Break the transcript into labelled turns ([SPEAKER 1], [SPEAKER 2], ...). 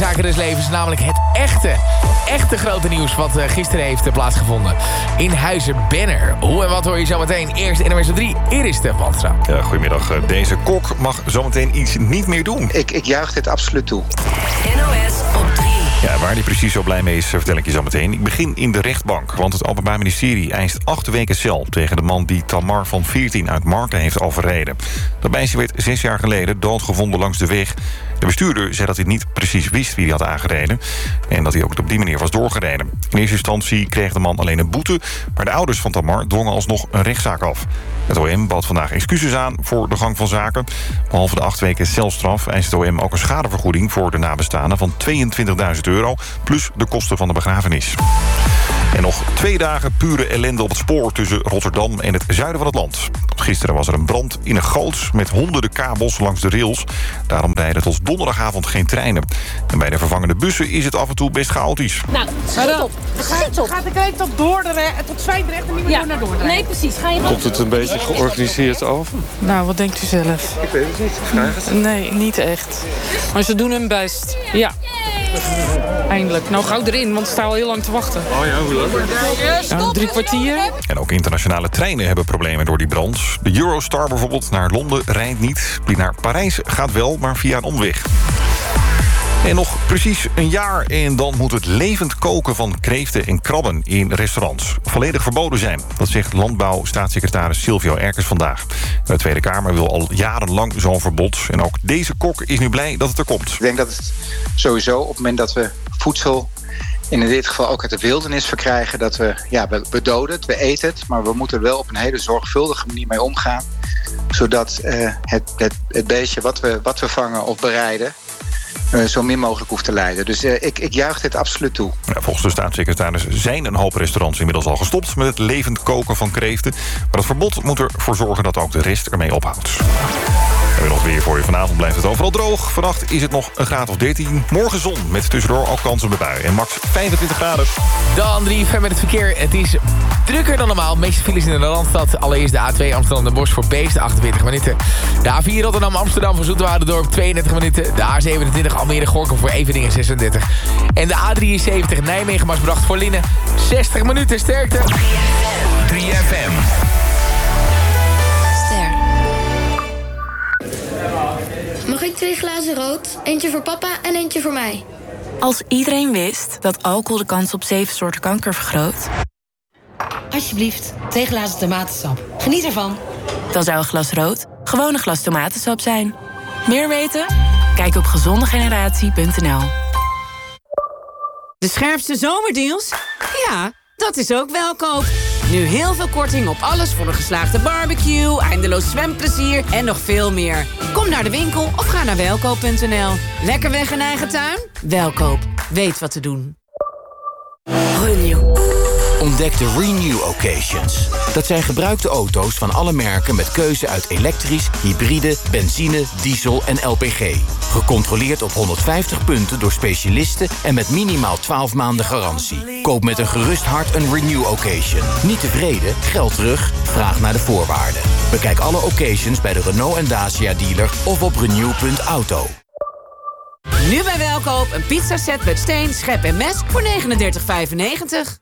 [SPEAKER 1] zaken des levens. Namelijk het echte grote nieuws wat gisteren heeft plaatsgevonden. In Huizen Banner. Hoe en wat hoor je zo meteen. Eerst NOS op 3, Iris de Panstra.
[SPEAKER 2] Ja, goedemiddag. Deze kok mag zometeen iets niet meer doen.
[SPEAKER 3] Ik juich dit absoluut toe.
[SPEAKER 4] NOS op 3.
[SPEAKER 2] Ja, waar hij precies zo blij mee is, vertel ik je zo meteen. Ik begin in de rechtbank, want het Openbaar Ministerie eist 8 weken cel tegen de man die Tamar van 14 uit Marken heeft overreden. Dat meisje werd 6 jaar geleden doodgevonden langs de weg. De bestuurder zei dat hij niet precies wist wie hij had aangereden en dat hij ook op die manier was doorgereden. In eerste instantie kreeg de man alleen een boete, maar de ouders van Tamar dwongen alsnog een rechtszaak af. Het OM bood vandaag excuses aan voor de gang van zaken. Behalve de 8 weken celstraf eist het OM ook een schadevergoeding voor de nabestaanden van €22.000 plus de kosten van de begrafenis. En nog 2 dagen pure ellende op het spoor tussen Rotterdam en het zuiden van het land. Gisteren was er een brand in een goots met honderden kabels langs de rails. Daarom rijden tot donderdagavond geen treinen. En bij de vervangende bussen is het af en toe best chaotisch.
[SPEAKER 5] Nou, schiet op. Gaat de kreet tot Dordrecht, tot Zwijndrecht en niet meer door naar Dordrecht? Nee, precies. Ga je
[SPEAKER 6] Komt het een beetje georganiseerd over?
[SPEAKER 7] Nou, wat denkt u zelf?
[SPEAKER 6] Ik weet het niet, vraag het.
[SPEAKER 7] Nee, niet echt. Maar ze doen hun best. Ja. Eindelijk. Nou, gauw erin, want ze staan al heel lang te wachten.
[SPEAKER 6] Oh ja, hoe lang?
[SPEAKER 7] Nou, 3 kwartier.
[SPEAKER 2] En ook internationale treinen hebben problemen door die brand. De Eurostar bijvoorbeeld naar Londen rijdt niet. Die naar Parijs gaat wel, maar via een omweg. En nog precies een jaar en dan moet het levend koken van kreeften en krabben in restaurants volledig verboden zijn. Dat zegt landbouwstaatssecretaris Silvio Erkens vandaag. De Tweede Kamer wil al jarenlang zo'n verbod. En ook deze kok is nu blij dat het er komt.
[SPEAKER 3] Ik denk dat het sowieso op het moment dat we voedsel in dit geval ook uit de wildernis verkrijgen, dat we doden het, we eten het, maar we moeten er wel op een hele zorgvuldige manier mee omgaan, zodat het beestje wat we vangen of bereiden zo min mogelijk hoeft te lijden. Dus ik juich dit absoluut toe.
[SPEAKER 2] Ja, volgens de staatssecretaris zijn een hoop restaurants inmiddels al gestopt met het levend koken van kreeften. Maar het verbod moet ervoor zorgen dat ook de rest ermee ophoudt. En nog weer voor je. Vanavond blijft het overal droog. Vannacht is het nog een graad of 13. Morgen zon met tussendoor ook kans op de bui. En max 25 graden.
[SPEAKER 1] Dan 3 met het verkeer. Het is drukker dan normaal. De meeste files in de Randstad. Allereerst de A2 Amsterdam-Den Bosch voor Beest 28 minuten. De A4 Rotterdam-Amsterdam voor Zoeterwoudendorp 32 minuten. De A27 Almere-Gorkum voor Eveningen 36. En de A73 Nijmegen-Maasbracht voor Linnen 60 minuten. Sterkte.
[SPEAKER 4] 3FM.
[SPEAKER 8] Mag ik 2 glazen rood? Eentje voor papa en eentje voor mij.
[SPEAKER 9] Als iedereen wist dat alcohol de kans op 7 soorten kanker vergroot,
[SPEAKER 10] Alsjeblieft, 2 glazen tomatensap. Geniet ervan.
[SPEAKER 9] dan zou een glas rood gewoon een glas tomatensap zijn. Meer weten? Kijk op gezondegeneratie.nl.
[SPEAKER 11] De scherpste zomerdeals? Ja, dat is ook Welkoop. Nu heel veel korting op alles voor een geslaagde barbecue, eindeloos zwemplezier en nog veel meer. Kom naar de winkel of ga naar welkoop.nl. Lekker weg in eigen tuin? Welkoop. Weet wat te doen.
[SPEAKER 4] Renew.
[SPEAKER 12] Ontdek de Renew Occasions. Dat zijn gebruikte auto's van alle merken met keuze uit elektrisch, hybride, benzine, diesel en LPG. Gecontroleerd op 150 punten door specialisten en met minimaal 12 maanden garantie. Koop met een gerust hart een Renew Occasion. Niet tevreden? Geld terug? Vraag naar de voorwaarden. Bekijk alle occasions bij de Renault en Dacia dealer of op renew.auto.
[SPEAKER 11] Nu bij Welkoop een pizzaset met steen, schep en mes voor €39,95.